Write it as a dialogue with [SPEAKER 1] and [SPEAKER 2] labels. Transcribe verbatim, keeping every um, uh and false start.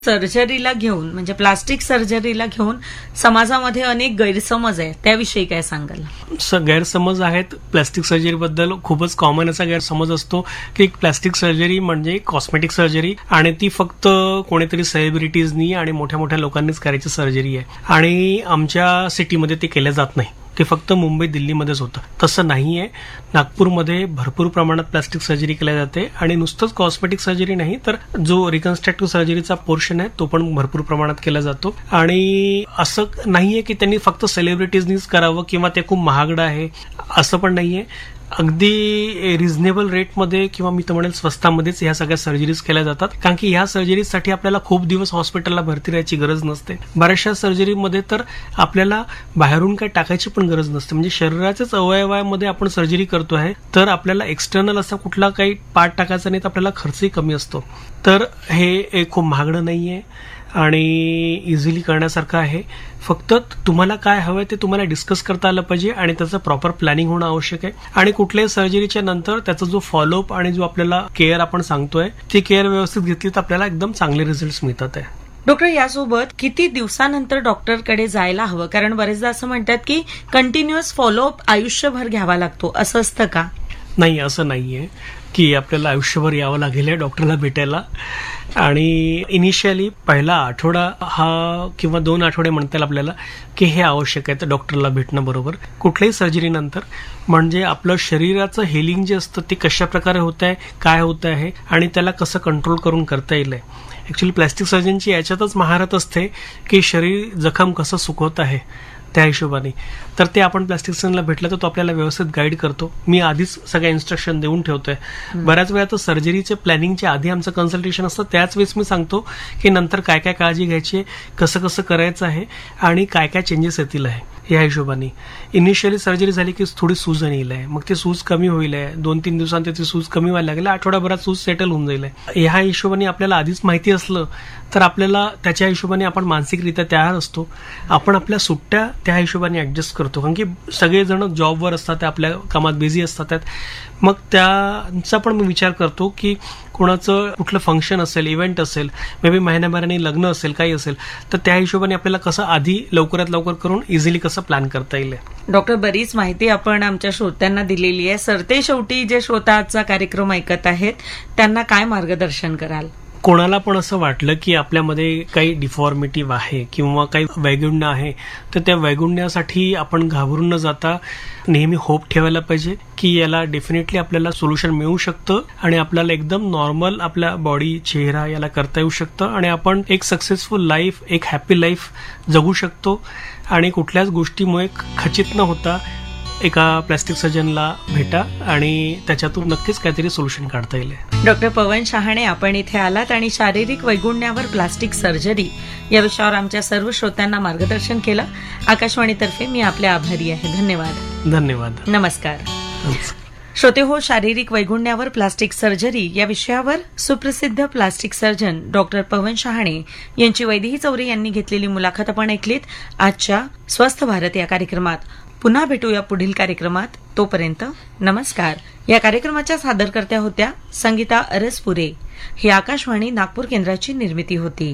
[SPEAKER 1] सर्जरीला घेऊन म्हणजे प्लास्टिक सर्जरीला घेऊन समाजामध्ये अनेक गैरसमज आहे, त्याविषयी काय सांगाल?
[SPEAKER 2] स गैरसमज आहेत. प्लास्टिक सर्जरी बद्दल खूपच कॉमन असा गैरसमज असतो की प्लास्टिक सर्जरी म्हणजे कॉस्मेटिक सर्जरी आणि ती फक्त कोणीतरी सेलिब्रिटीजनी आणि मोठ्या मोठ्या लोकांनीच करायची सर्जरी आहे आणि आमच्या सिटीमध्ये ते केलं जात नाही. ते फक्त मुंबई दिल्लीमध्येच होतं. तसं नाहीये. नागपूरमध्ये भरपूर प्रमाणात प्लास्टिक सर्जरी केली जाते आणि नुसतंच कॉस्मेटिक सर्जरी नाही तर जो रिकन्स्ट्रक्टिव्ह सर्जरीचा पोर्शन आहे तो पण भरपूर प्रमाणात केला जातो. आणि असं नाहीये की त्यांनी फक्त सेलिब्रिटीजनीच करावं किंवा ते खूप महागडं आहे असं पण नाहीये. अगदी रिझनेबल रेटमध्ये किंवा मी तर म्हणेल स्वस्तामध्येच ह्या सगळ्या सर्जरीज केल्या जातात. कारण की ह्या सर्जरीसाठी आपल्याला खूप दिवस हॉस्पिटलला भरती राहायची गरज नसते. बऱ्याचशा सर्जरीमध्ये तर आपल्याला बाहेरून काही टाकायची पण गरज नसते. म्हणजे शरीराच्याच अवयवामध्ये आपण सर्जरी करतो आहे तर आपल्याला एक्सटर्नल असा कुठला काही पार्ट टाकायचा नाही तर आपल्याला खर्चही कमी असतो. तर हे खूप महागडं नाहीये आणि इझिली करण्यासारखं आहे. फक्त तुम्हाला काय हवंय ते तुम्हाला डिस्कस करता आलं पाहिजे आणि त्याचं प्रॉपर प्लॅनिंग होणं आवश्यक आहे. आणि कुठल्याही सर्जरीच्या नंतर त्याचा जो फॉलोअप आणि जो आपल्याला केअर आपण सांगतोय ती केअर व्यवस्थित घेतली तर आपल्याला एकदम चांगले रिझल्ट मिळतात आहे.
[SPEAKER 1] डॉक्टर, यासोबत किती दिवसानंतर डॉक्टरकडे जायला हवं? कारण बरेचदा असं म्हणतात की कंटिन्युअस फॉलोअप आयुष्यभर घ्यावा लागतो, असं असतं का?
[SPEAKER 2] नाही, असं नाहीये की आपल्याला आयुष्यभर यावं लागेल डॉक्टरला भेटायला. आणि इनिशियली पहिला आठवडा हा किंवा दोन आठवडे म्हणता येईल आपल्याला की हे आवश्यक आहे तर डॉक्टरला भेटणं बरोबर कुठल्याही सर्जरीनंतर. म्हणजे आपलं शरीराचं हेलिंग जे असतं ते कशा प्रकारे होत आहे, काय होत आहे आणि त्याला कसं कंट्रोल करून करता येईल. ऍक्च्युली प्लास्टिक सर्जनची याच्यातच महारत असते की शरीर जखम कसं सुकवत आहे त्या हिशोबाने. तर ते आपण प्लास्टिक सर्जनला भेटलं तर तो आपल्याला व्यवस्थित गाईड करतो. मी आधीच सगळ्या इन्स्ट्रक्शन देऊन ठेवतोय. बऱ्याच वेळा तर सर्जरीचे प्लॅनिंगच्या आधी आमचं कन्सल्टेशन असतं. त्याच वेळेस मी सांगतो की नंतर काय काय काळजी घ्यायची आहे, कसं कसं करायचं आहे आणि काय काय चेंजेस येतील आहे. या हिशोबाने इनिशियली सर्जरी झाली की थोडी सूज येईल आहे, मग ती सूज कमी होईल आहे. दोन तीन दिवसांत ती सूज कमी व्हायला लागेल, आठवड्याभरात सूज सेटल होऊन जाईल आहे. ह्या हिशोबाने आपल्याला आधीच माहिती असलं तर आपल्याला त्याच्या हिशोबाने आपण मानसिकरित्या तयार असतो. आपण आपल्या सुट्ट्या त्या हिशोबाने ऍडजस्ट करतो. कारण की सगळेजण जॉबवर असतात, आपल्या कामात बिझी असतात. मग त्यांचा पण मी विचार करतो की कोणाचं कुठलं फंक्शन असेल, इव्हेंट असेल, मे बी महिन्याभराने लग्न असेल, काही असेल तर त्या हिशोबाने आपल्याला कसं आधी लवकरात लवकर करून इझिली कसं प्लॅन करता येईल.
[SPEAKER 1] डॉक्टर, बरीच माहिती आपण आमच्या श्रोत्यांना दिलेली आहे. सरते शेवटी जे श्रोता आजचा कार्यक्रम ऐकत आहेत त्यांना काय मार्गदर्शन कराल?
[SPEAKER 2] कोणाला पण असं वाटलं की आपल्यामध्ये काही डिफॉर्मिटी आहे किंवा काही वैगुण्य आहे तर त्या वैगुण्यासाठी आपण घाबरून न जाता नेहमी होप ठेवायला पाहिजे की याला डेफिनेटली आपल्याला सोल्युशन मिळू शकतं आणि आपल्याला एकदम नॉर्मल आपल्या बॉडी, चेहरा याला करता येऊ शकतं आणि आपण एक सक्सेसफुल लाईफ, एक हॅपी लाईफ जगू शकतो. आणि कुठल्याच गोष्टीमुळे खचित न होता एका प्लास्टिक सर्जनला भेटा आणि त्याच्यातून नक्कीच काहीतरी सोल्युशन काढता येईल.
[SPEAKER 1] डॉक्टर पवन शहाणे, आपण इथे आलात आणि शारीरिक वैगुण्यावर प्लास्टिक सर्जरी या विषयावर आमच्या सर्व श्रोत्यांना मार्गदर्शन केलं. आकाशवाणीतर्फे मी आपले आभारी आहे. धन्यवाद.
[SPEAKER 2] धन्यवाद.
[SPEAKER 1] नमस्कार. श्रोते हो, शारीरिक वैगुण्यावर प्लास्टिक सर्जरी या विषयावर सुप्रसिद्ध प्लास्टिक सर्जन डॉक्टर पवन शहाणे यांची वैदेही चौरे यांनी घेतलेली मुलाखत आपण ऐकलीत आजच्या स्वस्थ भारत या कार्यक्रमात. पुन्हा भेटूया पुढील कार्यक्रमात. तोपर्यंत नमस्कार. या कार्यक्रमाच्या सादरकर्त्या होत्या संगीता अरसपुरे. ही आकाशवाणी नागपूर केंद्राची निर्मिती होती.